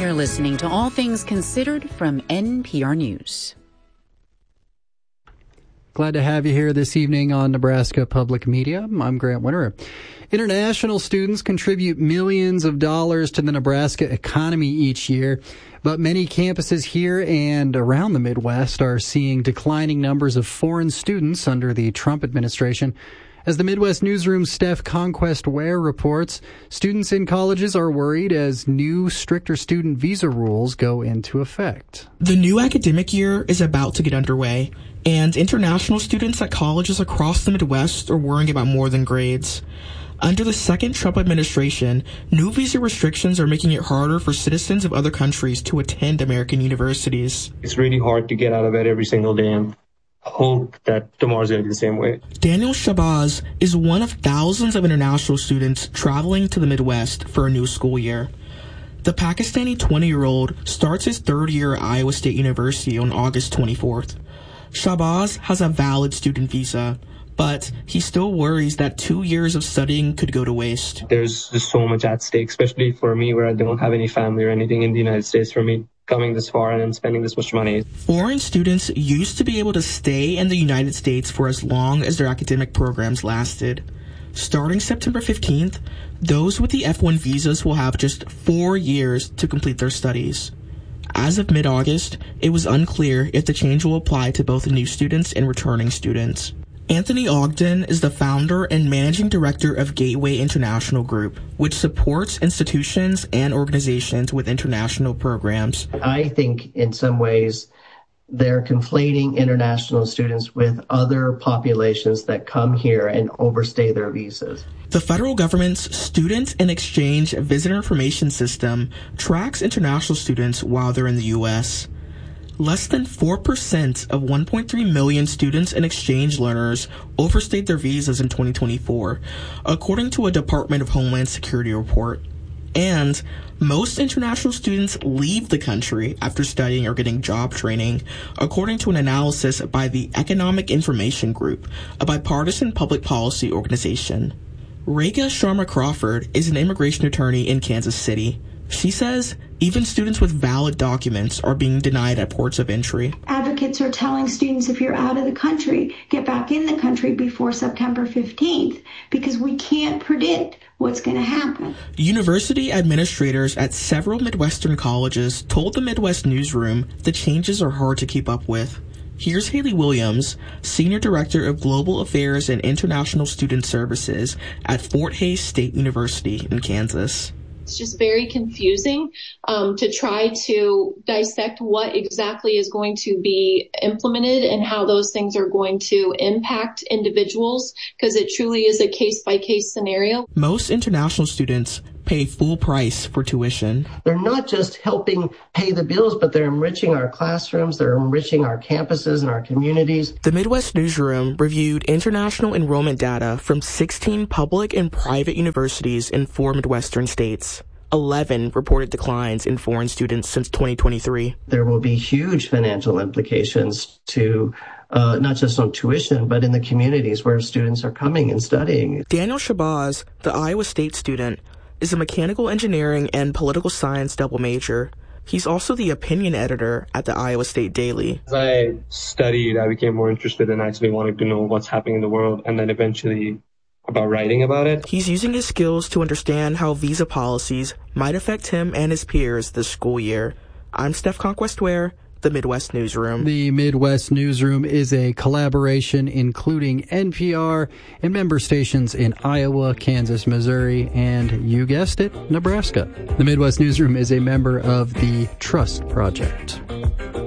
You're listening to All Things Considered from NPR News. Glad to have you here this evening on Nebraska Public Media. I'm Grant Winterer. International students contribute millions of dollars to the Nebraska economy each year, but many campuses here and around the Midwest are seeing declining numbers of foreign students under the Trump administration. As the Midwest Newsroom's Steph Conquest Ware reports, students in colleges are worried as new, stricter student visa rules go into effect. The new academic year is about to get underway, and international students at colleges across the Midwest are worrying about more than grades. Under the second Trump administration, new visa restrictions are making it harder for citizens of other countries to attend American universities. It's really hard to get out of bed every single day and hope that tomorrow's going to be the same way. Daniel Shabazz is one of thousands of international students traveling to the Midwest for a new school year. The Pakistani 20-year-old starts his third year at Iowa State University on August 24th. Shabazz has a valid student visa, but he still worries that 2 years of studying could go to waste. There's just so much at stake, especially for me where I don't have any family or anything in the United States. For me, coming this far and then spending this much money. Foreign students used to be able to stay in the United States for as long as their academic programs lasted. Starting September 15th, those with the F1 visas will have just 4 years to complete their studies. As of mid-August, it was unclear if the change will apply to both new students and returning students. Anthony Ogden is the founder and managing director of Gateway International Group, which supports institutions and organizations with international programs. I think in some ways they're conflating international students with other populations that come here and overstay their visas. The federal government's Student and Exchange Visitor Information System tracks international students while they're in the U.S. Less than 4% of 1.3 million students and exchange learners overstayed their visas in 2024, according to a Department of Homeland Security report. And most international students leave the country after studying or getting job training, according to an analysis by the Economic Information Group, a bipartisan public policy organization. Rega Sharma Crawford is an immigration attorney in Kansas City. She says even students with valid documents are being denied at ports of entry. Advocates are telling students if you're out of the country, get back in the country before September 15th, because we can't predict what's going to happen. University administrators at several Midwestern colleges told the Midwest Newsroom the changes are hard to keep up with. Here's Haley Williams, Senior Director of Global Affairs and International Student Services at Fort Hays State University in Kansas. It's just very confusing to try to dissect what exactly is going to be implemented and how those things are going to impact individuals, because it truly is a case-by-case scenario. Most international students pay full price for tuition. They're not just helping pay the bills, but they're enriching our classrooms, they're enriching our campuses and our communities. The Midwest Newsroom reviewed international enrollment data from 16 public and private universities in 4 Midwestern states. 11 reported declines in foreign students since 2023. There will be huge financial implications to not just on tuition, but in the communities where students are coming and studying. Daniel Shabazz, the Iowa State student, is a mechanical engineering and political science double major. He's also the opinion editor at the Iowa State Daily. As I studied, I became more interested in actually wanting to know what's happening in the world, and then eventually about writing about it. He's using his skills to understand how visa policies might affect him and his peers this school year. I'm Steph Conquest Ware, the Midwest Newsroom. The Midwest Newsroom is a collaboration including NPR and member stations in Iowa, Kansas, Missouri, and you guessed it, Nebraska. The Midwest Newsroom is a member of the Trust Project.